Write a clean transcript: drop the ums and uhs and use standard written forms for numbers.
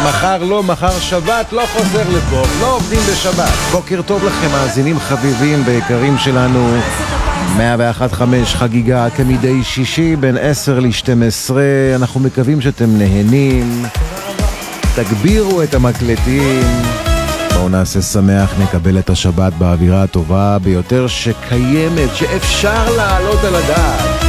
מחר לא, מחר שבת, לא חוזר לפה, לא עובדים בשבת. בוקר טוב לכם, מאזינים חביבים ויקרים שלנו. 101.5 חגיגה כמדי שישי בין 10 ל-12. אנחנו מקווים שאתם נהנים. תגבירו את המקלטים. בואו נעשה שמח, נקבל את השבת באווירה הטובה ביותר שקיימת, שאפשר לעלות על הדעת.